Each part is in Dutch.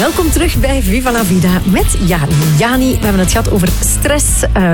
Welkom terug bij Viva la Vida met Jani. Jani, we hebben het gehad over stress.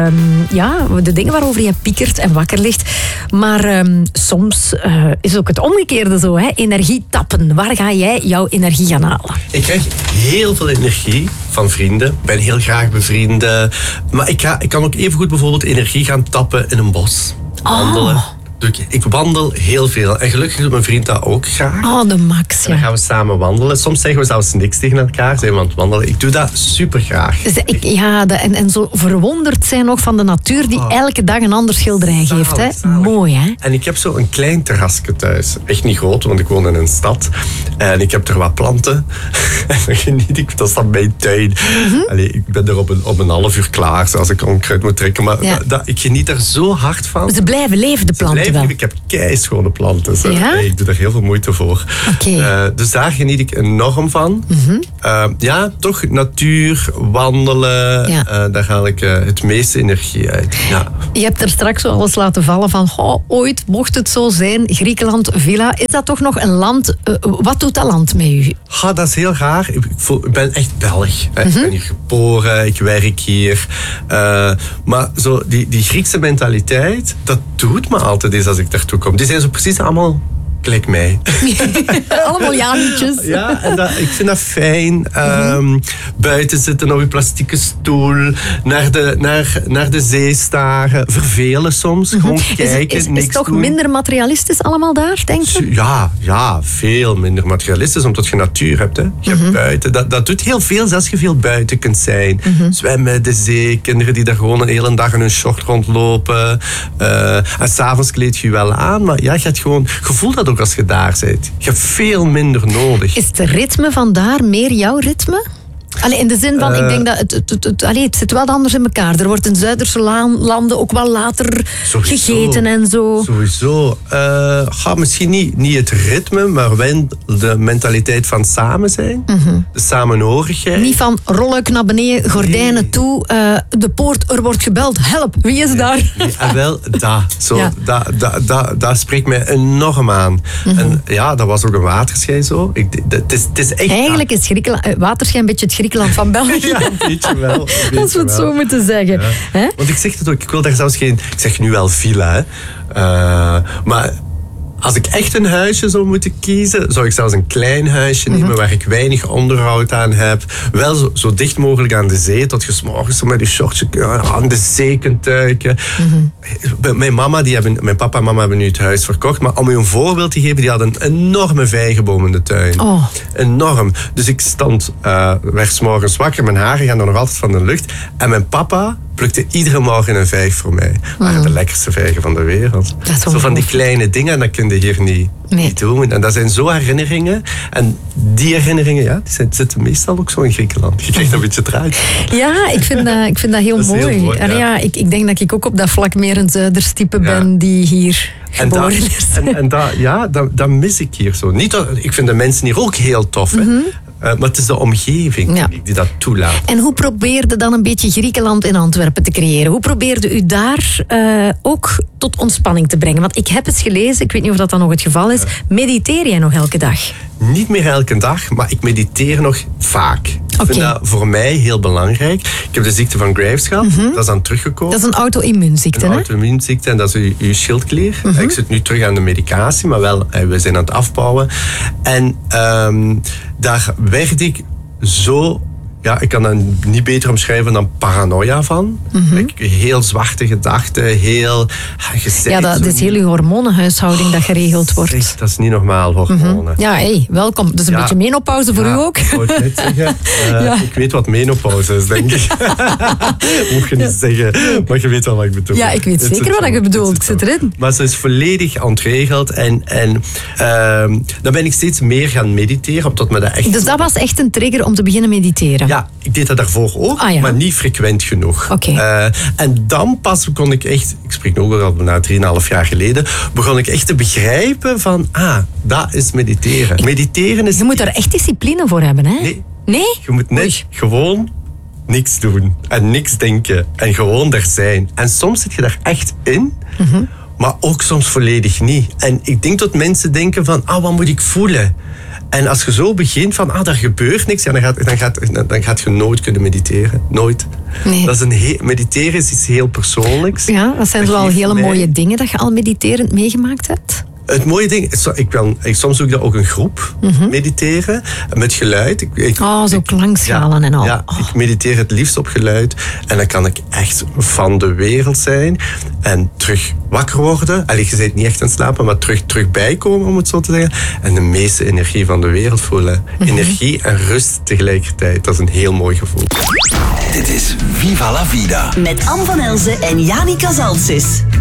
De dingen waarover je piekert en wakker ligt. Maar soms is ook het omgekeerde zo. Hè? Energie tappen. Waar ga jij jouw energie gaan halen? Ik krijg heel veel energie van vrienden. Ik ben heel graag bevrienden. Maar ik kan ook even goed bijvoorbeeld energie gaan tappen in een bos. Wandelen. Ik wandel heel veel. En gelukkig doet mijn vriend dat ook graag. Oh, de max, ja. En dan gaan we samen wandelen. Soms zeggen we zelfs niks tegen elkaar. Zijn we aan het wandelen. Ik doe dat super graag. Dus en zo verwonderd zijn nog van de natuur die elke dag een ander schilderij geeft. Hè? Zalig. Mooi, hè? En ik heb zo een klein terrasje thuis. Echt niet groot, want ik woon in een stad. En ik heb er wat planten. En dan geniet ik. Dat is dan mijn tuin. Allee, ik ben er op een half uur klaar, als ik onkruid moet trekken. Maar ik geniet er zo hard van. Ze blijven leven, de planten. Ik heb keischone planten. Ja? Ik doe daar heel veel moeite voor. Okay. Dus daar geniet ik enorm van. Toch natuur, wandelen. Ja. Daar haal ik het meeste energie uit. Ja. Je hebt er straks al eens laten vallen van... ooit mocht het zo zijn, Griekenland, Villa. Is dat toch nog een land... wat doet dat land met u? Dat is heel raar. Ik ben echt Belg. Ik ben hier geboren, ik werk hier. Maar zo die Griekse mentaliteit... dat doet me altijd eens als ik daartoe kom. Die zijn zo precies allemaal gelijk mij. Allemaal Janietjes. Ja, en ik vind dat fijn. Buiten zitten op je plastieke stoel. Naar de zee staren. Vervelen soms. Gewoon kijken, Is niks het toch doen. Minder materialistisch allemaal daar, denk je? Ja, veel minder materialistisch. Omdat je natuur hebt. Hè. Je hebt buiten. Dat doet heel veel, zelfs je veel buiten kunt zijn. Zwemmen, de zee. Kinderen die daar gewoon een hele dag in hun short rondlopen. En s'avonds kleed je wel aan. Maar ja, je hebt gewoon... Je voelt dat ook als je daar bent. Je hebt veel minder nodig. Is het ritme van daar meer jouw ritme? In de zin van, ik denk dat het zit wel anders in elkaar. Er wordt in Zuiderse landen ook wel later gegeten en zo. Sowieso. Misschien niet het ritme, maar wel de mentaliteit van samen zijn. De samenhorigheid. Niet van rollen naar beneden, gordijnen toe. De poort, er wordt gebeld. Help, wie is daar? En wel, dat spreekt mij enorm aan. En ja, dat was ook een waterschei zo. Het is echt... Eigenlijk is waterschei een beetje het Griekenland van België. Ja, een beetje wel. Als we het zo moeten zeggen. Ja. Want ik zeg het ook, ik wil daar zelfs geen... Ik zeg nu wel villa, hè. Maar als ik echt een huisje zou moeten kiezen, zou ik zelfs een klein huisje nemen waar ik weinig onderhoud aan heb. Wel zo dicht mogelijk aan de zee, tot je 's morgens met die shortje aan de zee kunt duiken. Mijn papa en mama hebben nu het huis verkocht, maar om je een voorbeeld te geven, die hadden een enorme vijgenboom in de tuin. Enorm. Dus ik werd 's morgens wakker, mijn haren gaan er nog altijd van de lucht. En mijn papa plukte iedere morgen een vijg voor mij. Maar de lekkerste vijgen van de wereld. Zo van die kleine dingen, dat kun je hier niet doen. En dat zijn zo herinneringen. En die herinneringen, die zitten meestal ook zo in Griekenland. Je krijgt een beetje eruit. Ja, ik vind dat heel mooi. Heel mooi, ja. Ik denk dat ik ook op dat vlak meer een Zuiderstype ben die hier geboren is. En dat mis ik hier zo. Ik vind de mensen hier ook heel tof. Hè? Maar het is de omgeving die dat toelaat. En hoe probeerde dan een beetje Griekenland in Antwerpen te creëren? Hoe probeerde u daar ook tot ontspanning te brengen? Want ik heb eens gelezen, ik weet niet of dat dan nog het geval is. Mediteer jij nog elke dag? Niet meer elke dag, maar ik mediteer nog vaak. Ik vind dat voor mij heel belangrijk. Ik heb de ziekte van Graves gehad. Dat is dan teruggekomen. Dat is een auto-immuunziekte, hè? Een auto-immuunziekte en dat is uw schildklier. Ik zit nu terug aan de medicatie, maar wel, we zijn aan het afbouwen. En daar werd ik zo... Ja, ik kan dat niet beter omschrijven dan paranoia van. Heel zwarte gedachten, heel... dat is heel uw hormonenhuishouding dat geregeld wordt. Dat is niet normaal, hormonen. Ja, welkom. Dat is een beetje menopauze voor u ook. Ik wou het net zeggen. Ik weet wat menopauze is, denk ik. Moet je niet zeggen, maar je weet wel wat ik bedoel. Ja, ik weet zeker wat je bedoelt. Ik zit erin. Maar ze is volledig ontregeld en dan ben ik steeds meer gaan mediteren. Omdat me dat echt... Dus dat was echt een trigger om te beginnen mediteren? Ja, ik deed dat daarvoor ook, maar niet frequent genoeg. En dan pas kon ik echt, ik spreek nu ook al na 3,5 jaar geleden, begon ik echt te begrijpen van, dat is mediteren. Mediteren is... Je moet daar echt discipline voor hebben, hè? Nee? Je moet net gewoon niks doen en niks denken en gewoon er zijn. En soms zit je daar echt in, maar ook soms volledig niet. En ik denk dat mensen denken van, wat moet ik voelen? En als je zo begint van, daar gebeurt niks, ja, dan gaat je nooit kunnen mediteren. Nooit. Nee. Dat is mediteren is iets heel persoonlijks. Ja, dat zijn zoal hele mooie dingen dat je al mediterend meegemaakt hebt. Het mooie ding, soms doe ik dat ook een groep, mediteren, met geluid. Zo klankschalen en al. Ja, ik mediteer het liefst op geluid. En dan kan ik echt van de wereld zijn en terug wakker worden. Je bent niet echt aan het slapen, maar terug bijkomen, om het zo te zeggen. En de meeste energie van de wereld voelen. Energie en rust tegelijkertijd. Dat is een heel mooi gevoel. Dit is Viva la Vida. Met Anne van Elzen en Jani Casalsis.